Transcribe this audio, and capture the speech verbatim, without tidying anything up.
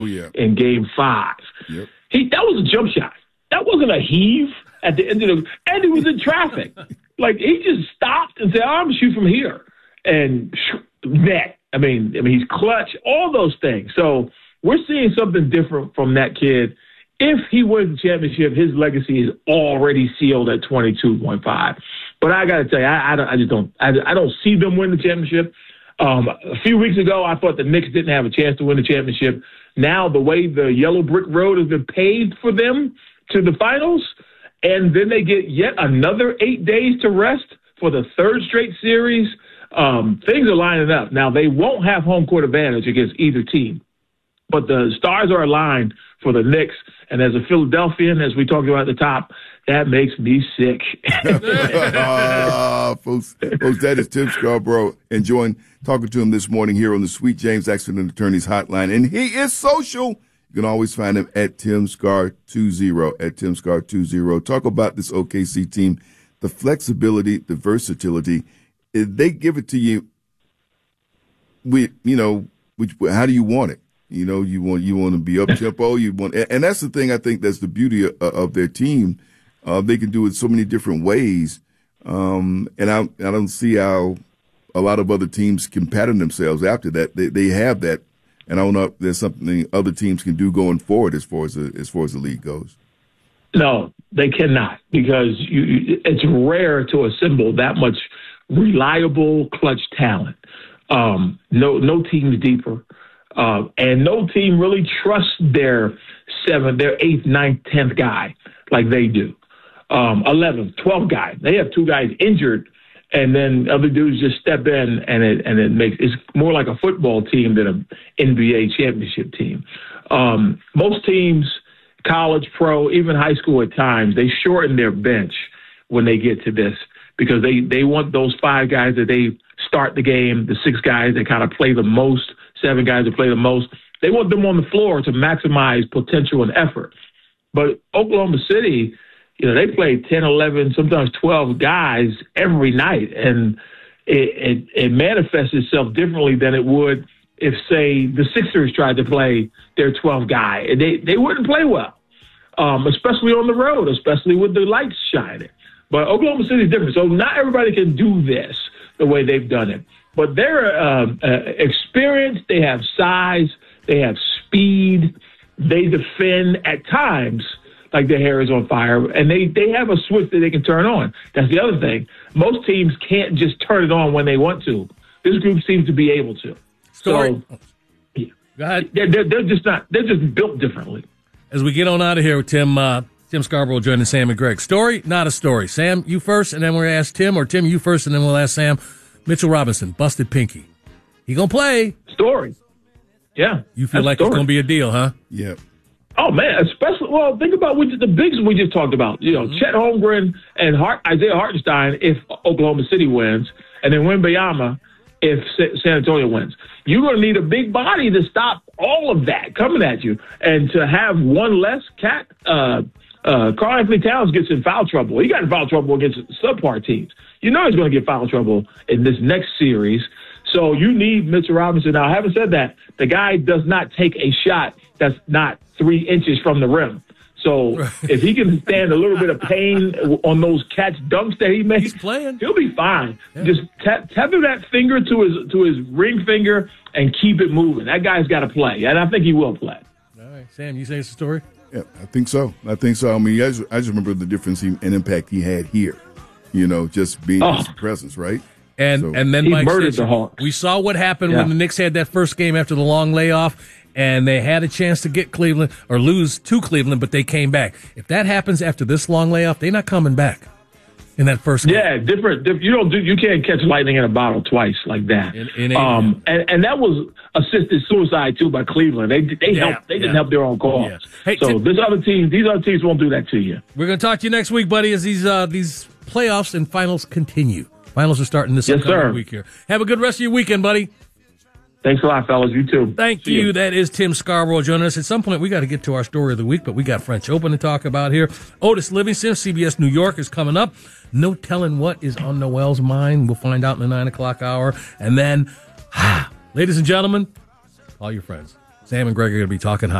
oh, yeah. in game five. Yep. He That was a jump shot. That wasn't a heave at the end of the – and he was in traffic. Like, he just stopped and said, oh, I'm going to shoot from here. And net. I mean, I mean, he's clutch, all those things. So we're seeing something different from that kid. If he wins the championship, his legacy is already sealed at twenty-two point five. But I got to tell you, I, I, don't, I just don't I, I don't see them win the championship. Um, a few weeks ago, I thought the Knicks didn't have a chance to win the championship. Now, the way the yellow brick road has been paved for them to the finals, and then they get yet another eight days to rest for the third straight series, um, things are lining up. Now, they won't have home court advantage against either team, but the stars are aligned for the Knicks. And as a Philadelphian, as we talked about at the top, that makes me sick. uh, folks, folks, that is Tim Scarborough. Enjoying talking to him this morning here on the Sweet James Accident Attorneys Hotline. And he is social. You can always find him at Tim Scar twenty, at Tim Scar twenty. Talk about this O K C team, the flexibility, the versatility. They give it to you. We, you know, which, how do you want it? You know, you want you want to be up tempo. You want, and that's the thing. I think that's the beauty of, of their team. Uh, they can do it so many different ways, um, and I I don't see how a lot of other teams can pattern themselves after that. They they have that, and I don't know if there's something other teams can do going forward as far as the, as far as the league goes. No, they cannot, because you, it's rare to assemble that much reliable clutch talent. Um, no no team's deeper. Uh, and no team really trusts their seventh, their eighth, ninth, tenth guy like they do. Um, eleventh, twelfth guy. They have two guys injured, and then other dudes just step in, and it and it makes it's more like a football team than an N B A championship team. Um, most teams, college, pro, even high school at times, they shorten their bench when they get to this, because they, they want those five guys that they start the game, the six guys that kind of play the most, seven guys that play the most. They want them on the floor to maximize potential and effort. But Oklahoma City, you know, they play ten, eleven, sometimes twelve guys every night, and it, it, it manifests itself differently than it would if, say, the Sixers tried to play their twelfth guy. They, they wouldn't play well, um, especially on the road, especially with the lights shining. But Oklahoma City is different. So not everybody can do this the way they've done it. But they're uh, uh, experienced, they have size, they have speed, they defend at times like their hair is on fire, and they, they have a switch that they can turn on. That's the other thing. Most teams can't just turn it on when they want to. This group seems to be able to. Story. So yeah, go ahead. They're, they're, they're just not. They're just built differently. As we get on out of here with Tim, uh, Tim Scarborough joining Sam and Greg. Story, not a story. Sam, you first, and then we'll ask Tim, or Tim, you first, and then we'll ask Sam. Mitchell Robinson, busted pinky. He gonna play. Story. Yeah. You feel That's like story. It's gonna be a deal, huh? Yeah. Oh, man, especially, well, think about what the bigs we just talked about. You know, mm-hmm. Chet Holmgren and Hart, Isaiah Hartenstein if Oklahoma City wins, and then Wembanyama if San Antonio wins. You're going to need a big body to stop all of that coming at you. And to have one less cat, uh, uh, Karl Anthony Towns gets in foul trouble. He got in foul trouble against subpar teams. You know he's going to get foul trouble in this next series. So you need Mitchell Robinson. Now, having said that, the guy does not take a shot that's not three inches from the rim. So if he can stand a little bit of pain on those catch dunks that he makes, he's playing. He'll be fine. Yeah. Just te- tether that finger to his to his ring finger and keep it moving. That guy's got to play, and I think he will play. All right, Sam, you say it's a story? Yeah, I think so. I think so. I mean, I just, I just remember the difference he, and impact he had here. You know, just being oh. his presence, right? And so, and then he Mike murdered Stitch, the Hawks. We saw what happened yeah. when the Knicks had that first game after the long layoff, and they had a chance to get Cleveland or lose to Cleveland, but they came back. If that happens after this long layoff, they're not coming back in that first game. Yeah, different. different you don't do. You can't catch lightning in a bottle twice like that. In, in um, and, and that was assisted suicide too by Cleveland. They they yeah, helped. They yeah. didn't help their own cause. Yeah. Hey, so Tim, this other team, these other teams won't do that to you. We're going to talk to you next week, buddy, as these uh, these playoffs and finals continue. Finals are starting this yes, upcoming sir. week here. Have a good rest of your weekend, buddy. Thanks a lot, fellas. You too. Thank you. you. That is Tim Scarborough joining us. At some point, we got to get to our story of the week, but we got French Open to talk about here. Otis Livingston, C B S New York, is coming up. No telling what is on Noel's mind. We'll find out in the nine o'clock hour. And then, ah, ladies and gentlemen, call your friends. Sam and Greg are going to be talking hot.